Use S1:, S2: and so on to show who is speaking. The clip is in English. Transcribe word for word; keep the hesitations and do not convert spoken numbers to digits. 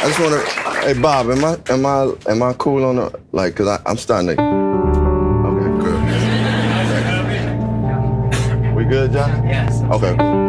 S1: I just want to. Hey, Bob, am I am I am I cool on the like? Cause I, I'm starting to. Okay, good. We good, John?
S2: Yes.
S1: Okay.